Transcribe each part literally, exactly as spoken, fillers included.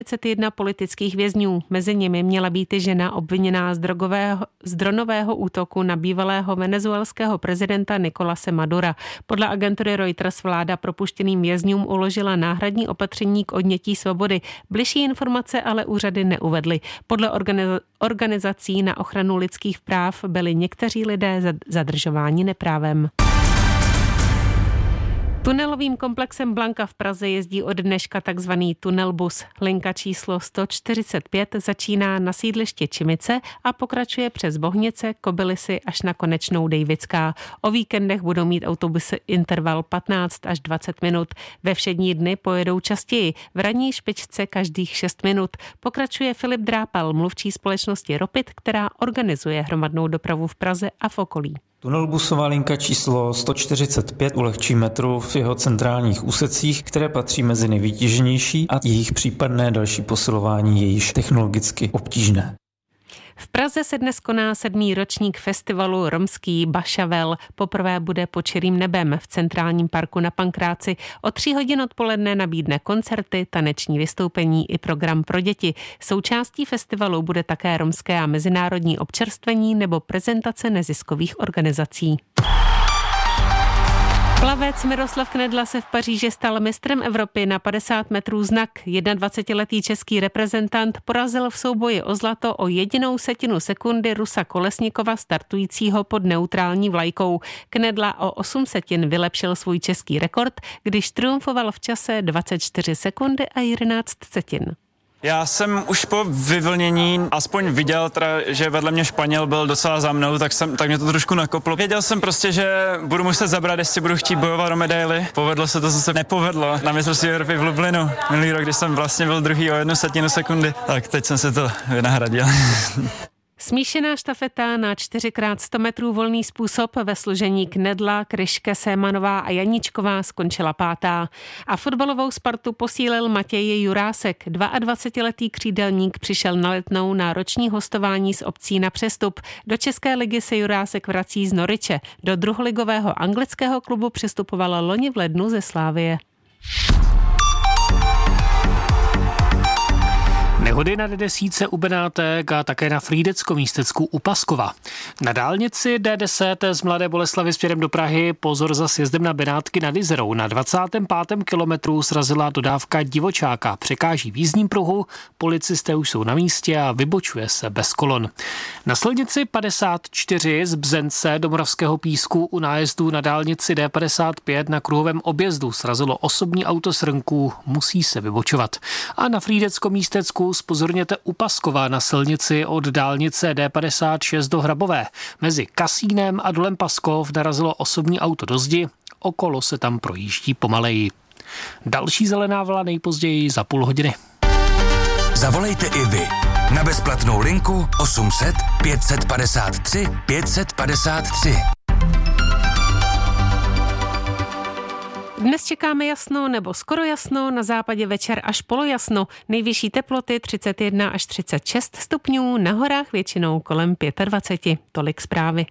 třicet jedna politických vězňů. Mezi nimi měla být i žena obviněná z, drogového, z dronového útoku na bývalého venezuelského prezidenta Nicolase Madura. Podle agentury Reuters vláda propuštěným vězňům uložila náhradní opatření k odnětí svobody. Bližší informace ale úřady neuvedly. Podle organizací na ochranu lidských práv byli někteří lidé zadržováni neprávem. Tunelovým komplexem Blanka v Praze jezdí od dneška takzvaný tunelbus. Linka číslo sto čtyřicet pět začíná na sídlišti Čimice a pokračuje přes Bohnice, Kobylisy až na konečnou Dejvická. O víkendech budou mít autobusy interval patnáct až dvacet minut. Ve všední dny pojedou častěji, v ranní špičce každých šest minut. Pokračuje Filip Drápal, mluvčí společnosti Ropit, která organizuje hromadnou dopravu v Praze a v okolí. Tunelbusová linka číslo sto čtyřicet pět ulehčí metru v jeho centrálních úsecích, které patří mezi nejvytíženější a jejich případné další posilování je již technologicky obtížné. V Praze se dnes koná sedmý ročník festivalu Romský Bašavel. Poprvé bude pod širým nebem v centrálním parku na Pankráci. O tří hodin odpoledne nabídne koncerty, taneční vystoupení i program pro děti. Součástí festivalu bude také romské a mezinárodní občerstvení nebo prezentace neziskových organizací. Plavec Miroslav Knedla se v Paříži stal mistrem Evropy na padesát metrů znak. dvacetijednoletý český reprezentant porazil v souboji o zlato o jedinou setinu sekundy Rusa Kolesnikova startujícího pod neutrální vlajkou. Knedla o osm setin vylepšil svůj český rekord, když triumfoval v čase dvacet čtyři sekundy a jedenáct setin. Já jsem už po vyvlnění aspoň viděl, teda, že vedle mě Španěl byl docela za mnou, tak, jsem, tak mě to trošku nakoplo. Věděl jsem prostě, že budu muset zabrat, jestli budu chtít bojovat o medaily. Povedlo se to, co se nepovedlo na mistrovství Evropy v Lublinu. Minulý rok, když jsem vlastně byl druhý o jednu setinu sekundy, tak teď jsem se to vynahradil. Smíšená štafeta na čtyři krát sto metrů volný způsob ve složení Knedla, Kryške, Sémanová a Janíčková skončila pátá. A fotbalovou Spartu posílil Matěj Jurásek. dvacetiletý křídelník přišel na Letnou na roční hostování s opcí na přestup. Do České ligy se Jurásek vrací z Norwiche. Do druholigového anglického klubu přestupovala loni v lednu ze Slávie. Nehody na D desítce u Benátek a také na Frýdecko-Místecku u Paskova. Na dálnici D deset z Mladé Boleslavi směrem do Prahy pozor za sjezdem na Benátky nad Izerou. Na dvacátém pátém kilometru srazila dodávka divočáka. Překáží v jízdním pruhu, policisté už jsou na místě a vybočuje se bez kolon. Na silnici padesát čtyři z Bzence do Moravského Písku u nájezdu na dálnici D padesát pět na kruhovém objezdu srazilo osobní auto s rnku, musí se vybočovat. A na Frýdecko-Místecku zpozorněte u Paskova na silnici od dálnice D padesát šest do Hrabové. Mezi Kasínem a dolem Paskov narazilo osobní auto do zdi, okolo se tam projíždí pomaleji. Další zelená vlna nejpozději za půl hodiny. Zavolejte i vy na bezplatnou linku osm set pět padesát tři pět padesát tři. Dnes čekáme jasno nebo skoro jasno, na západě večer až polojasno. Nejvyšší teploty třicet jedna až třicet šest stupňů, na horách většinou kolem dvacet pět. Tolik zprávy.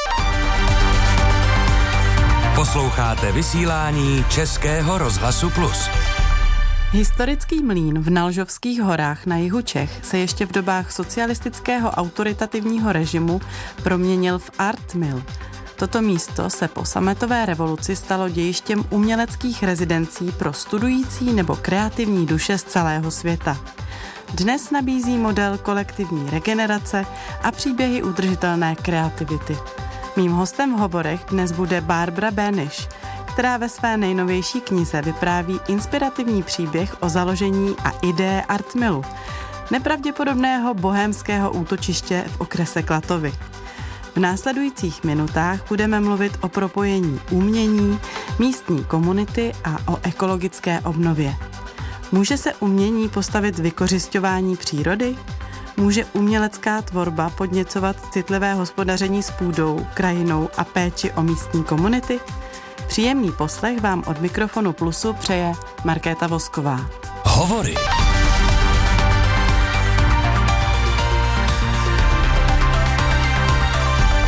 Posloucháte vysílání Českého rozhlasu Plus. Historický mlýn v Nalžovských horách na jihu Čech se ještě v dobách socialistického autoritativního režimu proměnil v art mill. Toto místo se po sametové revoluci stalo dějištěm uměleckých rezidencí pro studující nebo kreativní duše z celého světa. Dnes nabízí model kolektivní regenerace a příběhy udržitelné kreativity. Mým hostem v hovorech dnes bude Barbara Benish, která ve své nejnovější knize vypráví inspirativní příběh o založení a ideje art millu, nepravděpodobného bohémského útočiště v okrese Klatovy. V následujících minutách budeme mluvit o propojení umění, místní komunity a o ekologické obnově. Může se umění postavit vykořisťování přírody? Může umělecká tvorba podněcovat citlivé hospodaření s půdou, krajinou a péči o místní komunity? Příjemný poslech vám od mikrofonu Plusu přeje Markéta Vosková. Hovory.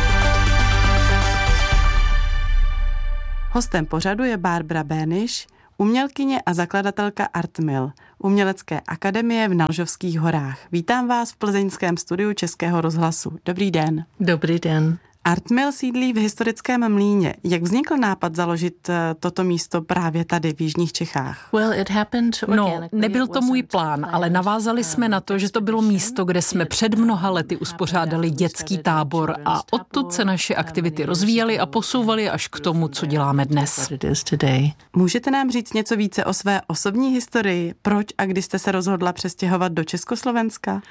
Hostem pořadu je Barbara Benish, umělkyně a zakladatelka Artmill, umělecké akademie v Nalžovských horách. Vítám vás v plzeňském studiu Českého rozhlasu. Dobrý den. Dobrý den. Artmill sídlí v historickém Mlýně. Jak vznikl nápad založit toto místo právě tady v jižních Čechách? No, nebyl to můj plán, ale navázali jsme na to, že to bylo místo, kde jsme před mnoha lety uspořádali dětský tábor a odtud se naše aktivity rozvíjaly a posouvaly až k tomu, co děláme dnes. Můžete nám říct něco více o své osobní historii? Proč a kdy jste se rozhodla přestěhovat do Československa?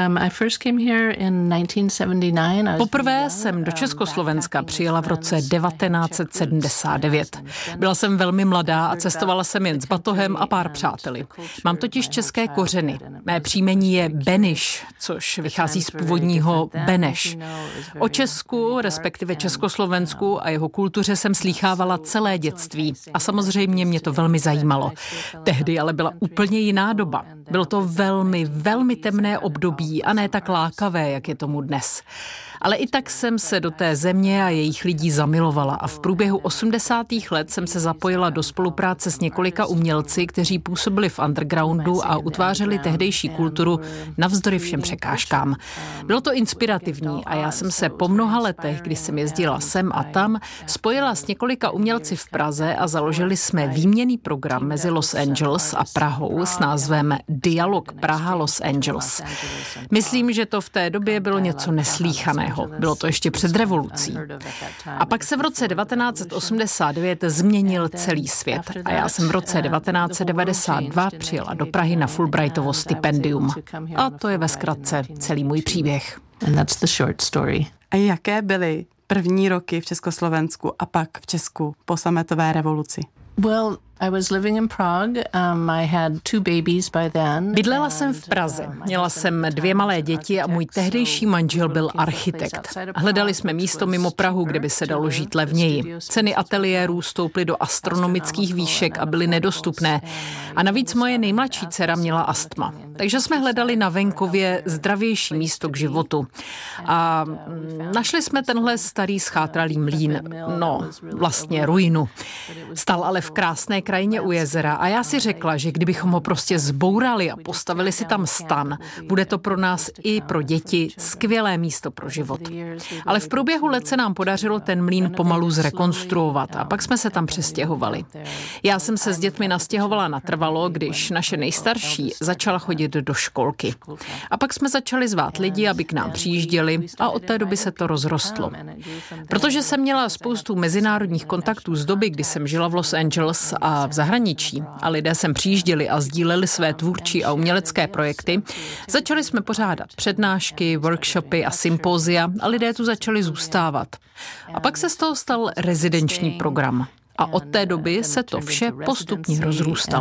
Poprvé jsem do Československa přijela v roce devatenáct set sedmdesát devět. Byla jsem velmi mladá a cestovala jsem jen s batohem a pár přáteli. Mám totiž české kořeny. Mé příjmení je Beniš, což vychází z původního Beneš. O Česku, respektive Československu a jeho kultuře jsem slýchávala celé dětství a samozřejmě mě to velmi zajímalo. Tehdy ale byla úplně jiná doba. Bylo to velmi, velmi temné období a ne tak lákavé, jak je tomu dnes. Ale i tak jsem se do té země a jejich lidí zamilovala a v průběhu osmdesátých let jsem se zapojila do spolupráce s několika umělci, kteří působili v undergroundu a utvářeli tehdejší kulturu navzdory všem překážkám. Bylo to inspirativní a já jsem se po mnoha letech, kdy jsem jezdila sem a tam, spojila s několika umělci v Praze a založili jsme výměnný program mezi Los Angeles a Prahou s názvem Dialog Praha-Los Angeles. Myslím, že to v té době bylo něco neslýchaného. Bylo to ještě před revolucí. A pak se v roce devatenáct set osmdesát devět změnil celý svět a já jsem v roce devatenáct set devadesát dva přijela do Prahy na Fulbrightovo stipendium. A to je ve zkratce celý můj příběh. A jaké byly první roky v Československu a pak v Česku po sametové revoluci? Well, I was living in Prague. Um, I had two babies by then. Bydlela jsem v Praze. Měla jsem dvě malé děti a můj tehdejší manžel byl architekt. Hledali jsme místo mimo Prahu, kde by se dalo žít levněji. Ceny ateliérů stouply do astronomických výšek a byly nedostupné. A navíc moje nejmladší dcera měla astma. Takže jsme hledali na venkově zdravější místo k životu. A našli jsme tenhle starý schátralý mlýn. No, vlastně ruinu. Stal ale v krásné krajině u jezera a já si řekla, že kdybychom ho prostě zbourali a postavili si tam stan, bude to pro nás i pro děti skvělé místo pro život. Ale v průběhu let se nám podařilo ten mlýn pomalu zrekonstruovat a pak jsme se tam přestěhovali. Já jsem se s dětmi nastěhovala natrvalo, když naše nejstarší začala chodit do školky. A pak jsme začali zvát lidi, aby k nám přijížděli a od té doby se to rozrostlo. Protože jsem měla spoustu mezinárodních kontaktů z doby, kdy jsem žila v Los Angeles a v zahraničí a lidé sem přijížděli a sdíleli své tvůrčí a umělecké projekty, začali jsme pořádat přednášky, workshopy a sympózia a lidé tu začali zůstávat. A pak se z toho stal rezidenční program. A od té doby se to vše postupně rozrůstalo.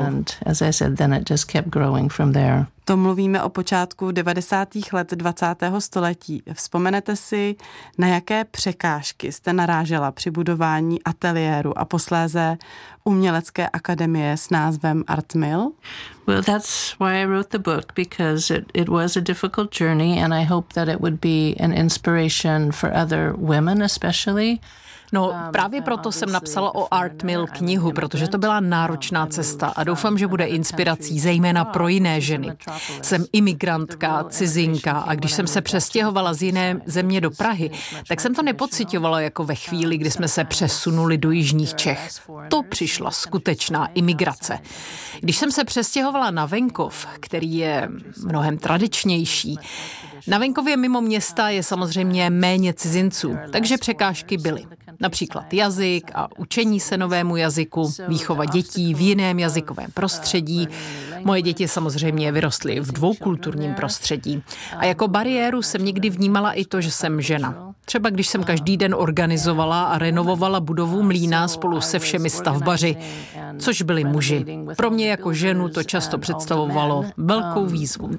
To mluvíme o počátku devadesátých let dvacátého století. Vzpomenete si, na jaké překážky jste narážela při budování ateliéru a posléze umělecké akademie s názvem Artmill? Well, that's why I wrote the book, because it, it was a difficult journey and I hope that it would be an inspiration for other women especially. No, právě proto jsem napsala o Artmill knihu, protože to byla náročná cesta a doufám, že bude inspirací zejména pro jiné ženy. Jsem imigrantka, cizinka a když jsem se přestěhovala z jiné země do Prahy, tak jsem to nepociťovala jako ve chvíli, kdy jsme se přesunuli do jižních Čech. To přišla skutečná imigrace. Když jsem se přestěhovala na venkov, který je mnohem tradičnější, na venkově mimo města je samozřejmě méně cizinců, takže překážky byly. Například jazyk a učení se novému jazyku, výchova dětí v jiném jazykovém prostředí. Moje děti samozřejmě vyrostly v dvoukulturním prostředí. A jako bariéru jsem někdy vnímala i to, že jsem žena. Třeba když jsem každý den organizovala a renovovala budovu mlýna spolu se všemi stavbaři, což byli muži. Pro mě jako ženu to často představovalo velkou výzvu.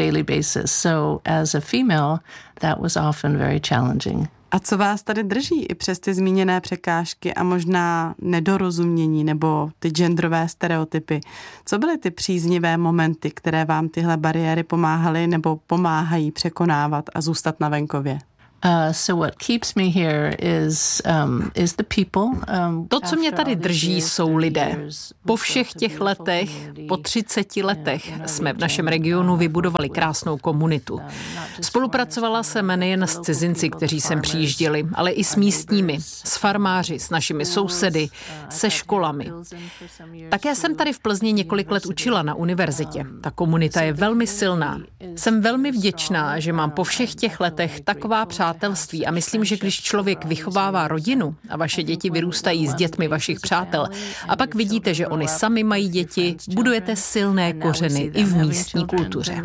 A co vás tady drží i přes ty zmíněné překážky a možná nedorozumění nebo ty genderové stereotypy? Co byly ty příznivé momenty, které vám tyhle bariéry pomáhaly nebo pomáhají překonávat a zůstat na venkově? To, co mě tady drží, jsou lidé. Po všech těch letech, po třiceti letech, jsme v našem regionu vybudovali krásnou komunitu. Spolupracovala jsem nejen s cizinci, kteří sem přijížděli, ale i s místními, s farmáři, s našimi sousedy, se školami. Také jsem tady v Plzni několik let učila na univerzitě. Ta komunita je velmi silná. Jsem velmi vděčná, že mám po všech těch letech taková přátelství a myslím, že když člověk vychovává rodinu a vaše děti vyrůstají s dětmi vašich přátel a pak vidíte, že oni sami mají děti, budujete silné kořeny i v místní kultuře.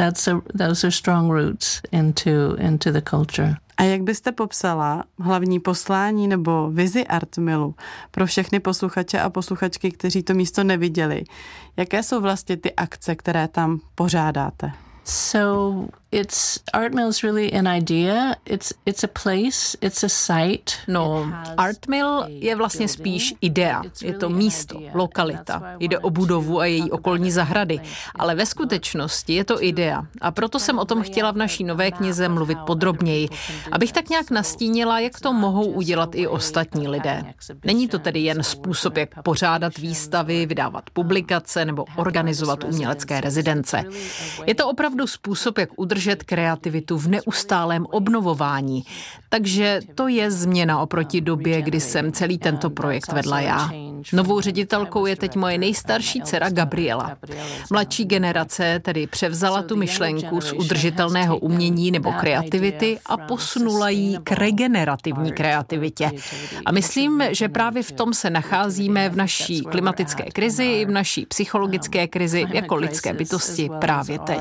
A jak byste popsala hlavní poslání nebo vizi Artmilu pro všechny posluchače a posluchačky, kteří to místo neviděli? Jaké jsou vlastně ty akce, které tam pořádáte? So it's Artmill is really an idea. It's it's a place, it's a site. No, Artmill je vlastně spíš idea. Je to místo, lokalita. Jde o budovu a její okolní zahrady. Ale ve skutečnosti je to idea. A proto jsem o tom chtěla v naší nové knize mluvit podrobněji, abych tak nějak nastínila, jak to mohou udělat i ostatní lidé. Není to tedy jen způsob, jak pořádat výstavy, vydávat publikace nebo organizovat umělecké rezidence. Je to opravdu způsob, jak udržet kreativitu v neustálém obnovování. Takže to je změna oproti době, kdy jsem celý tento projekt vedla já. Novou ředitelkou je teď moje nejstarší dcera Gabriela. Mladší generace tedy převzala tu myšlenku z udržitelného umění nebo kreativity a posunula ji k regenerativní kreativitě. A myslím, že právě v tom se nacházíme v naší klimatické krizi i v naší psychologické krizi jako lidské bytosti právě teď.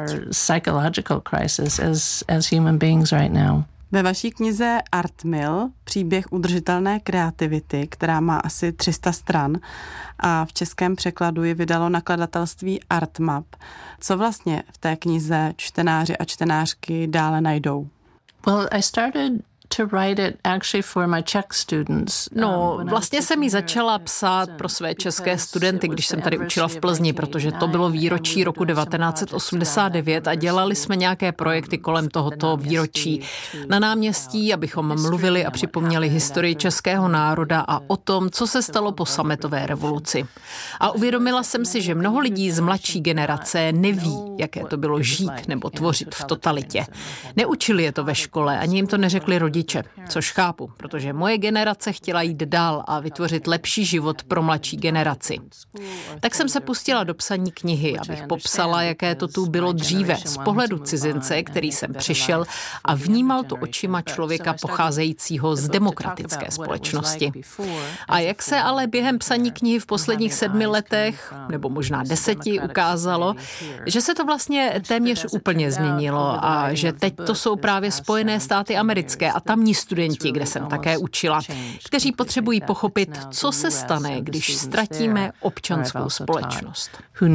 Ve vaší knize Artmill, příběh udržitelné kreativity, která má asi tři sta stran a v českém překladu ji vydalo nakladatelství Artmap. Co vlastně v té knize čtenáři a čtenářky dále najdou? Well, I started to write it actually for my Czech students. No, vlastně jsem ji začala psát pro své české studenty, když jsem tady učila v Plzni, protože to bylo výročí roku devatenáct set osmdesát devět a dělali jsme nějaké projekty kolem tohoto výročí na náměstí, abychom mluvili a připomněli historii českého národa a o tom, co se stalo po sametové revoluci. A uvědomila jsem si, že mnoho lidí z mladší generace neví, jaké to bylo žít nebo tvořit v totalitě. Neučili je to ve škole, ani jim to neřekli rodiče, což chápu, protože moje generace chtěla jít dál a vytvořit lepší život pro mladší generaci. Tak jsem se pustila do psaní knihy, abych popsala, jaké to tu bylo dříve, z pohledu cizince, který sem přišel a vnímal to očima člověka pocházejícího z demokratické společnosti. A jak se ale během psaní knihy v posledních sedmi letech, nebo možná deseti, ukázalo, že se to vlastně téměř úplně změnilo a že teď to jsou právě Spojené státy americké a tamní studenti, kde jsem také učila, kteří potřebují pochopit, co se stane, když ztratíme občanskou společnost.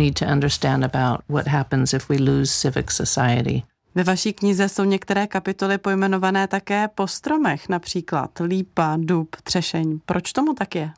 Ve vaší knize jsou některé kapitoly pojmenované také po stromech, například lípa, dub, třešeň. Proč tomu tak je?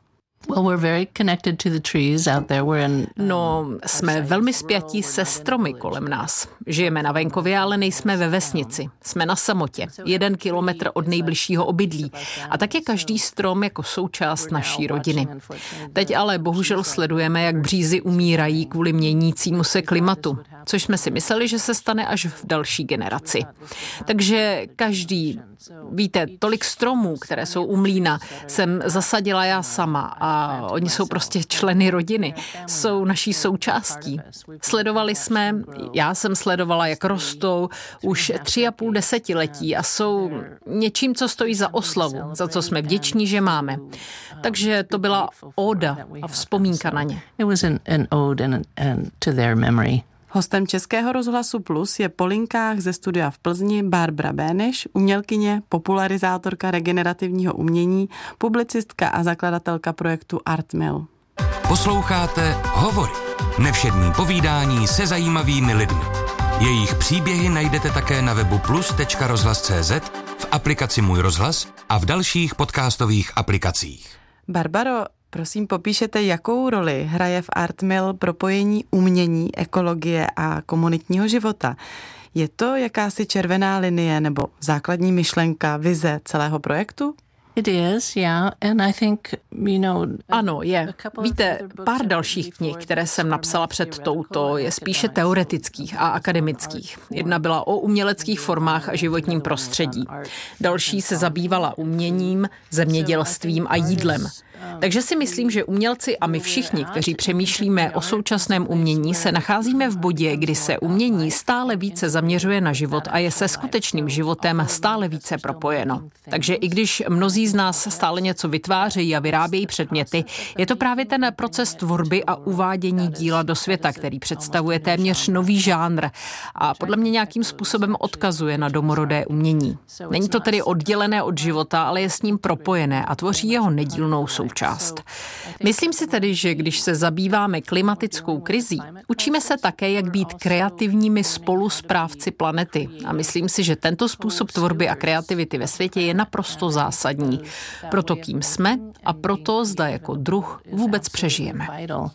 No, jsme velmi spjatí se stromy kolem nás. Žijeme na venkově, ale nejsme ve vesnici. Jsme na samotě, jeden kilometr od nejbližšího obydlí. A tak je každý strom jako součást naší rodiny. Teď ale bohužel sledujeme, jak břízy umírají kvůli měnícímu se klimatu, což jsme si mysleli, že se stane až v další generaci. Takže každý, víte, tolik stromů, které jsou u mlýna, jsem zasadila já sama a oni jsou prostě členy rodiny, jsou naší součástí. Sledovali jsme, já jsem sledovala, jak rostou už tři a půl desetiletí a jsou něčím, co stojí za oslavu, za co jsme vděční, že máme. Takže to byla óda a vzpomínka na ně. It was an, an ode and, and to their memory. Hostem Českého rozhlasu Plus je po linkách ze studia v Plzni Barbara Béniš, umělkyně, popularizátorka regenerativního umění, publicistka a zakladatelka projektu Artmill. Posloucháte Hovory. Nevšední povídání se zajímavými lidmi. Jejich příběhy najdete také na webu plus tečka rozhlas tečka cé zet, v aplikaci Můj rozhlas a v dalších podcastových aplikacích. Barbaro, prosím, popíšete, jakou roli hraje v Artmill propojení umění, ekologie a komunitního života. Je to jakási červená linie nebo základní myšlenka, vize celého projektu? It is, yeah. And I think, you know, ano, je. Víte, pár dalších knih, které jsem napsala před touto, je spíše teoretických a akademických. Jedna byla o uměleckých formách a životním prostředí. Další se zabývala uměním, zemědělstvím a jídlem. Takže si myslím, že umělci a my všichni, kteří přemýšlíme o současném umění, se nacházíme v bodě, kdy se umění stále více zaměřuje na život a je se skutečným životem stále více propojeno. Takže i když mnozí z nás stále něco vytvářejí a vyrábějí předměty, je to právě ten proces tvorby a uvádění díla do světa, který představuje téměř nový žánr a podle mě nějakým způsobem odkazuje na domorodé umění. Není to tedy oddělené od života, ale je s ním propojené a tvoří jeho nedílnou součást. Část. Myslím si tedy, že když se zabýváme klimatickou krizí, učíme se také, jak být kreativními spolusprávci planety. A myslím si, že tento způsob tvorby a kreativity ve světě je naprosto zásadní. Proto kým jsme a proto zda jako druh vůbec přežijeme.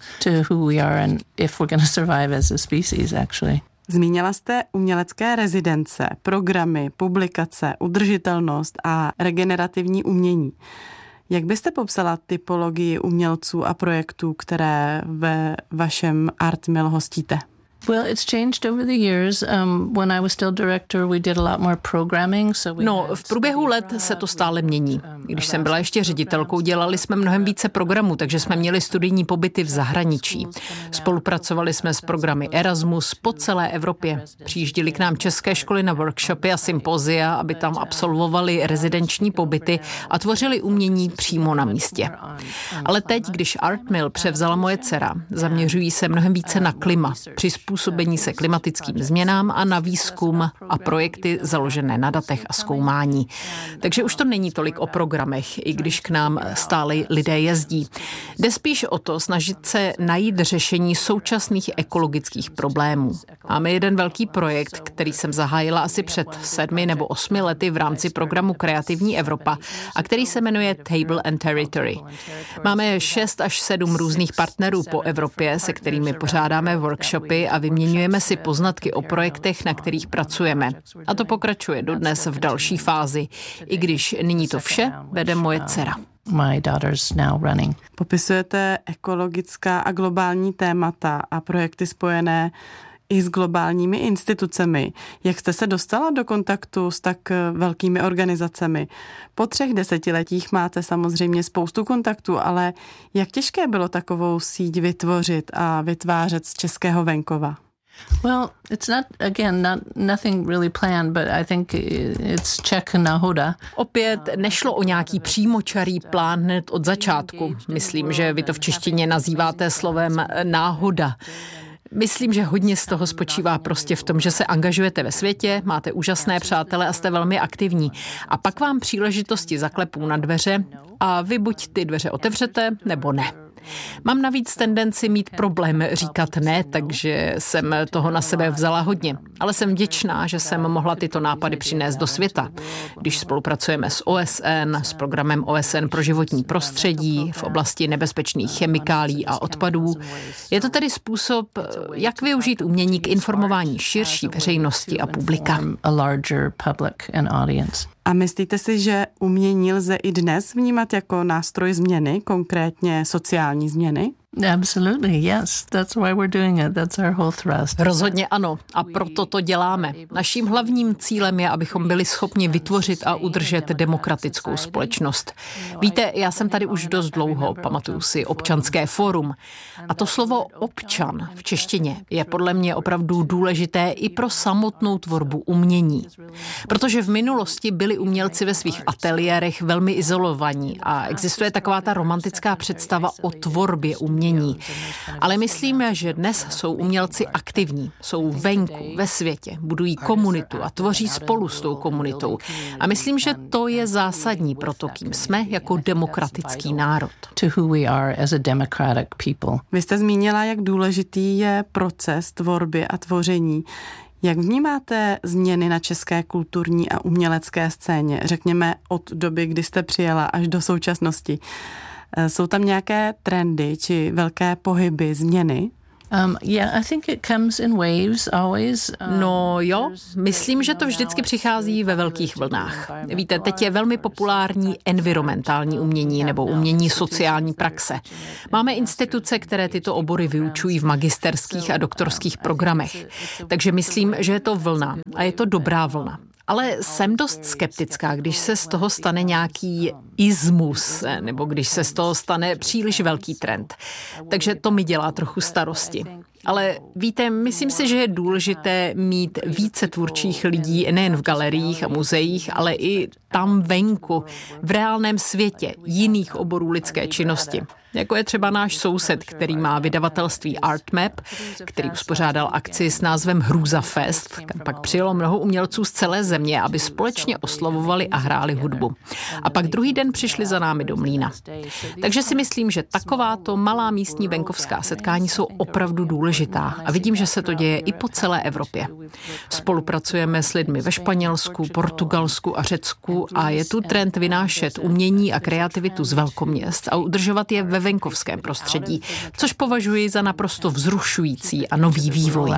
Zmínila jste umělecké rezidence, programy, publikace, udržitelnost a regenerativní umění. Jak byste popsala typologii umělců a projektů, které ve vašem Art Mill hostíte? Well, it's changed over the years. Um, when I was still director, we did a lot more programming. So we no, v průběhu let se to stále mění. Když jsem byla ještě ředitelkou, dělali jsme mnohem více programů, takže jsme měli studijní pobyty v zahraničí. Spolupracovali jsme s programy Erasmus po celé Evropě. Přijížděli k nám české školy na workshopy a sympozia, aby tam absolvovali rezidenční pobyty a tvořili umění přímo na místě. Ale teď, když Art Mill převzala moje dcera, zaměřují se mnohem více na klima, přizpůsobení se klimatickým změnám a na výzkum a projekty založené na datech a zkoumání. Takže už to není tolik o programech, i když k nám stále lidé jezdí. Jde spíš o to snažit se najít řešení současných ekologických problémů. Máme jeden velký projekt, který jsem zahájila asi před sedmi nebo osmi lety v rámci programu Kreativní Evropa a který se jmenuje Table and Territory. Máme šest až sedm různých partnerů po Evropě, se kterými pořádáme workshopy a vyměňujeme si poznatky o projektech, na kterých pracujeme. A to pokračuje dodnes v další fázi, i když nyní to vše vede moje dcera. My daughter's now running. Popisujete ekologická a globální témata a projekty spojené i s globálními institucemi. Jak jste se dostala do kontaktu s tak velkými organizacemi? Po třech desetiletích máte samozřejmě spoustu kontaktů, ale jak těžké bylo takovou síť vytvořit a vytvářet z českého venkova? Well, it's not, again, not, nothing really planned, but I think it's Czech náhoda. Opět nešlo o nějaký přímočarý plán hned od začátku. Myslím, že vy to v češtině nazýváte slovem náhoda. Myslím, že hodně z toho spočívá prostě v tom, že se angažujete ve světě, máte úžasné přátele a jste velmi aktivní. A pak vám příležitosti zaklepou na dveře a vy buď ty dveře otevřete, nebo ne. Mám navíc tendenci mít problém říkat ne, takže jsem toho na sebe vzala hodně. Ale jsem vděčná, že jsem mohla tyto nápady přinést do světa. Když spolupracujeme s O S N, s programem O S N pro životní prostředí v oblasti nebezpečných chemikálí a odpadů, je to tedy způsob, jak využít umění k informování širší veřejnosti a publika. A myslíte si, že umění lze i dnes vnímat jako nástroj změny, konkrétně sociální změny? Absolutely, yes. That's why we're doing it. That's our whole thrust. Rozhodně ano. A proto to děláme. Naším hlavním cílem je, abychom byli schopni vytvořit a udržet demokratickou společnost. Víte, já jsem tady už dost dlouho, pamatuju si občanské fórum. A to slovo občan v češtině je podle mě opravdu důležité i pro samotnou tvorbu umění. Protože v minulosti byli umělci ve svých ateliérech velmi izolovaní a existuje taková ta romantická představa o tvorbě umění. Ale myslím, že dnes jsou umělci aktivní, jsou venku, ve světě, budují komunitu a tvoří spolu s tou komunitou. A myslím, že to je zásadní pro to, kým jsme jako demokratický národ. Vy jste zmínila, jak důležitý je proces tvorby a tvoření. Jak vnímáte změny na české kulturní a umělecké scéně, řekněme od doby, kdy jste přijela až do současnosti? Jsou tam nějaké trendy či velké pohyby, změny? Um, yeah, I think it comes in waves always. Um, no jo, myslím, že to vždycky přichází ve velkých vlnách. Víte, teď je velmi populární environmentální umění nebo umění sociální praxe. Máme instituce, které tyto obory vyučují v magisterských a doktorských programech. Takže myslím, že je to vlna a je to dobrá vlna. Ale jsem dost skeptická, když se z toho stane nějaký ismus, nebo když se z toho stane příliš velký trend. Takže to mi dělá trochu starosti. Ale víte, myslím si, že je důležité mít více tvůrčích lidí nejen v galeriích a muzeích, ale i tam venku, v reálném světě, jiných oborů lidské činnosti. Jako je třeba náš soused, který má vydavatelství ArtMap, který uspořádal akci s názvem Hrůza Fest, kam pak přijelo mnoho umělců z celé země, aby společně oslavovali a hráli hudbu. A pak druhý den přišli za námi do mlýna. Takže si myslím, že takováto malá místní venkovská setkání jsou opravdu důležitá a vidím, že se to děje i po celé Evropě. Spolupracujeme s lidmi ve Španělsku, Portugalsku a Řecku a je tu trend vynášet umění a kreativitu z velkoměst a udržovat je ve venkovském prostředí, což považuji za naprosto vzrušující a nový vývoj.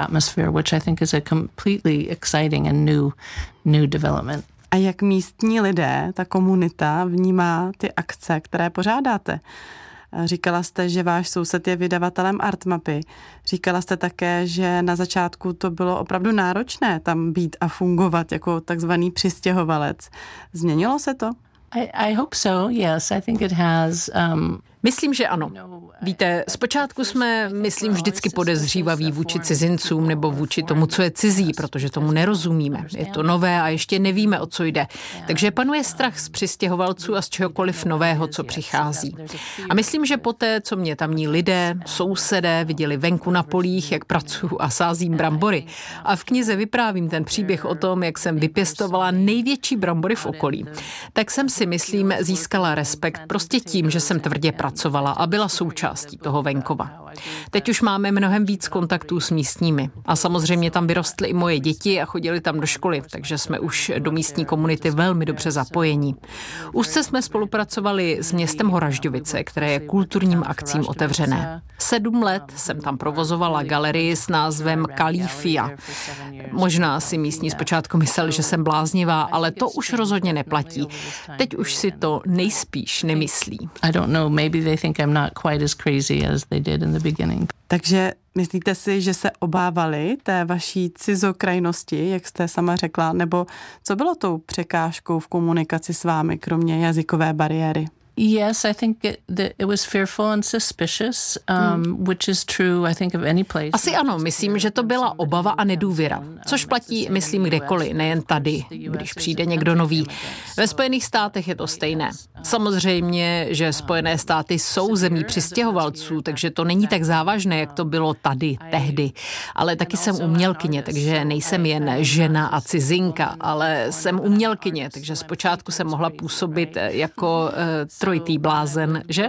A jak místní lidé, ta komunita vnímá ty akce, které pořádáte? Říkala jste, že váš soused je vydavatelem Artmapy. Říkala jste také, že na začátku to bylo opravdu náročné tam být a fungovat jako takzvaný přistěhovalec. Změnilo se to? I, I hope so, yes. I think it has... Um... Myslím, že ano. Víte, zpočátku jsme, myslím, vždycky podezřívaví vůči cizincům nebo vůči tomu, co je cizí, protože tomu nerozumíme. Je to nové a ještě nevíme, o co jde. Takže panuje strach z přistěhovalců a z čehokoliv nového, co přichází. A myslím, že poté, co mě tamní lidé, sousedé viděli venku na polích, jak pracuji a sázím brambory, a v knize vyprávím ten příběh o tom, jak jsem vypěstovala největší brambory v okolí, tak jsem si, myslím, získala respekt prostě tím, že jsem tvrdě pracovala a byla součástí toho venkova. Teď už máme mnohem víc kontaktů s místními. A samozřejmě tam vyrostly i moje děti a chodili tam do školy, takže jsme už do místní komunity velmi dobře zapojení. Úzce jsme spolupracovali s městem Horažďovice, které je kulturním akcím otevřené. Sedm let jsem tam provozovala galerii s názvem Kalifia. Možná si místní zpočátku mysleli, že jsem bláznivá, ale to už rozhodně neplatí. Teď už si to nejspíš nemyslí. I don't know, maybe they think I'm not quite as crazy as they did in the beginning. Takže myslíte si, že se obávali té vaší cizokrajnosti, jak jste sama řekla, nebo co bylo tou překážkou v komunikaci s vámi, kromě jazykové bariéry? Yes, I think it, that it was fearful and suspicious, um, which is true, I think, of any place. Asi ano, myslím, že to byla obava a nedůvěra, což platí, myslím, kdekoliv, nejen tady, když přijde někdo nový. Ve Spojených státech je to stejné. Samozřejmě, že Spojené státy jsou zemí přistěhovalců, takže to není tak závažné, jak to bylo tady, tehdy. Ale taky jsem umělkyně, takže nejsem jen žena a cizinka, ale jsem umělkyně, takže zpočátku jsem mohla působit jako uh, trojitý blázen, že?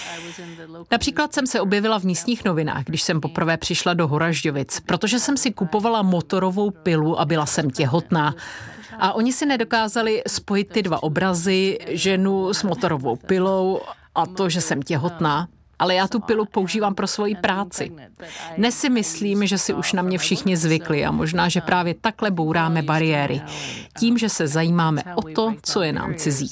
Například jsem se objevila v místních novinách, když jsem poprvé přišla do Horažďovic, protože jsem si kupovala motorovou pilu a byla jsem těhotná. A oni si nedokázali spojit ty dva obrazy, ženu s motorovou pilou a to, že jsem těhotná. Ale já tu pilu používám pro svoji práci. Dnes si myslím, že si už na mě všichni zvykli a možná, že právě takhle bouráme bariéry. Tím, že se zajímáme o to, co je nám cizí.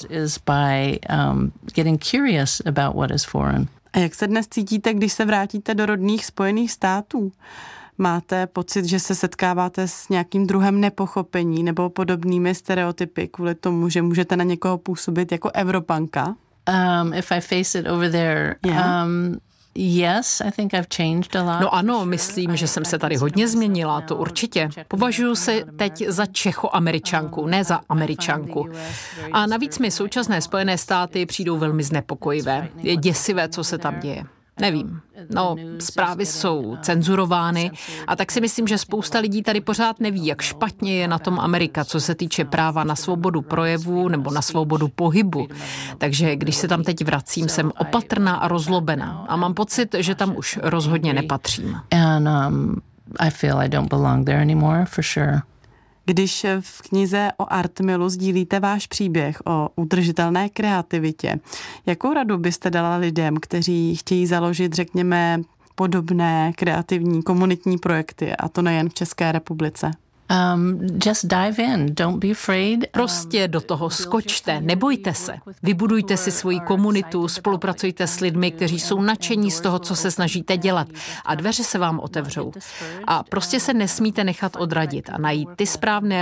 A jak se dnes cítíte, když se vrátíte do rodných Spojených států? Máte pocit, že se setkáváte s nějakým druhem nepochopení nebo podobnými stereotypy kvůli tomu, že můžete na někoho působit jako Evropanka? Um, if I face it over there, yeah. um, yes, I think I've changed a lot. No ano, myslím, že jsem se tady hodně změnila, to určitě. Považuji se teď za Čechoameričanku, ne za Američanku. A navíc mi současné Spojené státy přijdou velmi znepokojivé. Je děsivé, co se tam děje. Nevím. No, zprávy jsou cenzurovány a tak si myslím, že spousta lidí tady pořád neví, jak špatně je na tom Amerika, co se týče práva na svobodu projevu nebo na svobodu pohybu. Takže když se tam teď vracím, jsem opatrná a rozlobená a mám pocit, že tam už rozhodně nepatřím. And um, I feel I don't belong there anymore, for sure. Když v knize o Artmilu sdílíte váš příběh o udržitelné kreativitě, jakou radu byste dala lidem, kteří chtějí založit, řekněme, podobné kreativní komunitní projekty, a to nejen v České republice? Um, just dive in, don't be afraid. Prostě do toho skočte, nebojte se. Vybudujte si svoji komunitu, spolupracujte s lidmi, kteří jsou nadšení z toho, co se snažíte dělat, a dveře se vám otevřou. A prostě se nesmíte nechat odradit a najít ty správné